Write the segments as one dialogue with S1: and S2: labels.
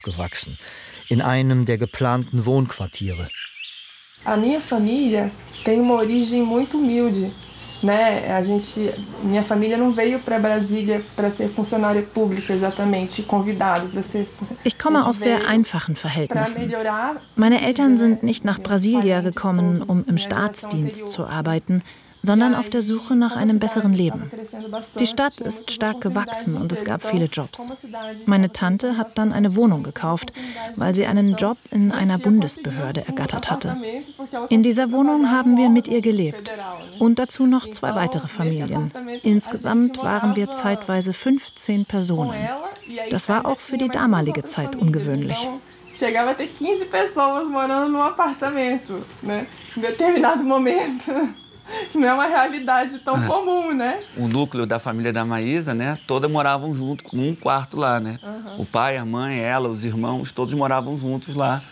S1: gewachsen, in einem der geplanten Wohnquartiere.
S2: A minha família tem uma origem muito humilde. Minha família não veio para Brasília para ser funcionária pública exatamente, convidado para ser.
S3: Ich komme aus sehr einfachen Verhältnissen. Meine Eltern sind nicht nach Brasilia gekommen, um im Staatsdienst zu arbeiten, sondern auf der Suche nach einem besseren Leben. Die Stadt ist stark gewachsen und es gab viele Jobs. Meine Tante hat dann eine Wohnung gekauft, weil sie einen Job in einer Bundesbehörde ergattert hatte. In dieser Wohnung haben wir mit ihr gelebt und dazu noch 2 weitere Familien. Insgesamt waren wir zeitweise 15 Personen. Das war auch für die damalige Zeit ungewöhnlich.
S2: Chegava a ter 15 pessoas morando num apartamento, né? Em determinado momento. Não é uma realidade tão comum, né?
S4: O núcleo da família da Maísa, né? Todas moravam junto, num quarto lá, né? O pai, a mãe, ela, os irmãos, todos moravam juntos lá.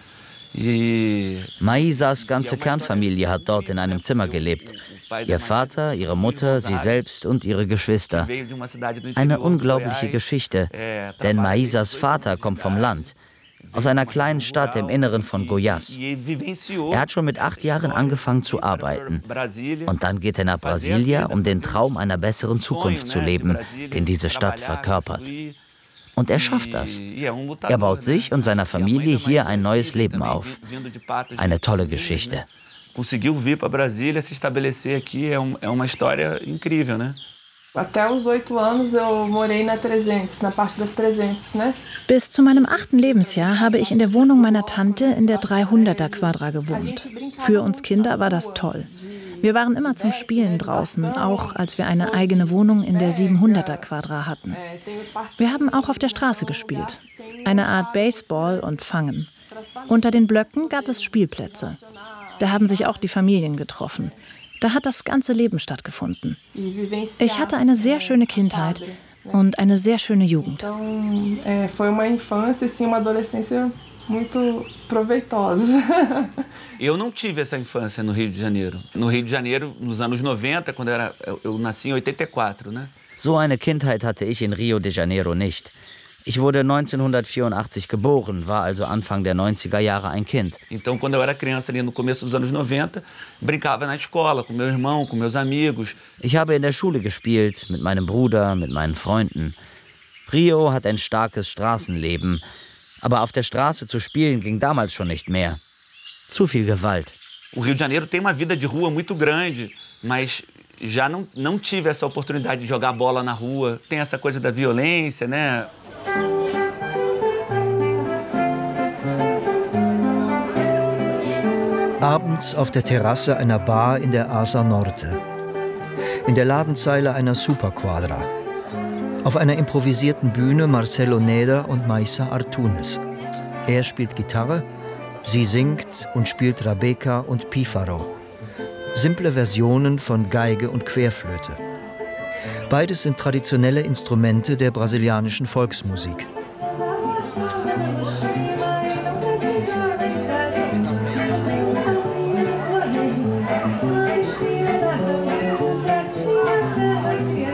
S5: Maisas ganze Kernfamilie hat dort in einem Zimmer gelebt. Ihr Vater, ihre Mutter, sie selbst und ihre Geschwister. Eine unglaubliche Geschichte, denn Maisas Vater kommt vom Land. Aus einer kleinen Stadt im Inneren von Goiás. Er hat schon mit 8 Jahren angefangen zu arbeiten. Und dann geht er nach Brasilia, um den Traum einer besseren Zukunft zu leben, den diese Stadt verkörpert. Und er schafft das. Er baut sich und seiner Familie hier ein neues Leben auf. Eine tolle Geschichte.
S4: Conseguiu vir para Brasília, se estabelecer aqui, é uma história incrível, né?
S2: Até os 8 anos eu morei na 300, na parte das 300, ne?
S3: Bis zu meinem 8. Lebensjahr habe ich in der Wohnung meiner Tante in der 300er Quadra gewohnt. Für uns Kinder war das toll. Wir waren immer zum Spielen draußen, auch als wir eine eigene Wohnung in der 700er Quadra hatten. Wir haben auch auf der Straße gespielt. Eine Art Baseball und Fangen. Unter den Blöcken gab es Spielplätze. Da haben sich auch die Familien getroffen. Da hat das ganze Leben stattgefunden. Ich hatte eine sehr schöne Kindheit und eine sehr schöne Jugend.
S2: Foi uma infância e uma adolescência muito proveitosa.
S4: Eu não tive essa infância no Rio de Janeiro. No Rio de Janeiro, nos anos 90, quando eu nasci em 84, né?
S5: So eine Kindheit hatte ich in Rio de Janeiro nicht. Ich wurde 1984 geboren, war also Anfang der 90er Jahre ein Kind.
S4: Então, quando eu era criança, ali no começo dos anos 90, brincava na escola com meu irmão, com meus amigos.
S5: Ich habe in der Schule gespielt, mit meinem Bruder, mit meinen Freunden. Rio hat ein starkes Straßenleben, aber auf der Straße zu spielen ging damals schon nicht mehr. Zu viel Gewalt.
S4: O Rio de Janeiro tem uma vida de rua muito grande, mas já não tive essa oportunidade de jogar bola na rua. Tem essa coisa da violência, né?
S1: Abends auf der Terrasse einer Bar in der Asa Norte. In der Ladenzeile einer Superquadra. Auf einer improvisierten Bühne Marcelo Neda und Maisa Artunes. Er spielt Gitarre, sie singt und spielt Rabeca und Pífaro. Simple Versionen von Geige und Querflöte. Beides sind traditionelle Instrumente der brasilianischen Volksmusik.